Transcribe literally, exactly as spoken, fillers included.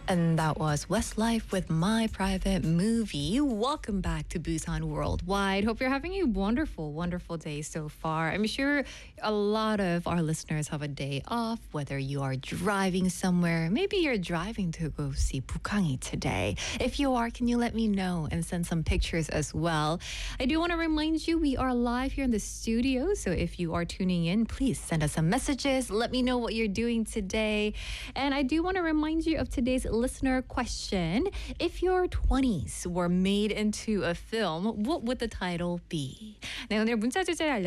And that was Westlife with My Private Movie. Welcome back to Busan Worldwide. Hope you're having a wonderful, wonderful day so far. I'm sure a lot of our listeners have a day off, whether you are driving somewhere. Maybe you're driving to go see Bukhangi today. If you are, can you let me know and send some pictures as well? I do want to remind you we are live here in the studio. So if you are tuning in, please send us some messages. Let me know what you're doing today. And I do want to remind you of today's listener question. If your twenties were made into a film, what would the title be? 네, 오늘 문자 주제를 알려